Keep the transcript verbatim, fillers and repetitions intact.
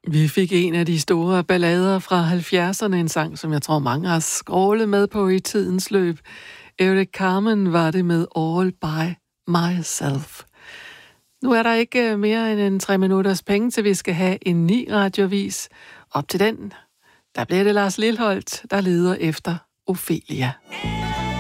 Vi fik en af de store ballader fra halvfjerdserne, en sang, som jeg tror mange har skrålet med på i tidens løb. Eric Carmen var det med All By Myself. Nu er der ikke mere end en tre minutters penge, til vi skal have en ny radiovis. Op til den, der bliver det Lars Lilholt, der leder efter Ophelia.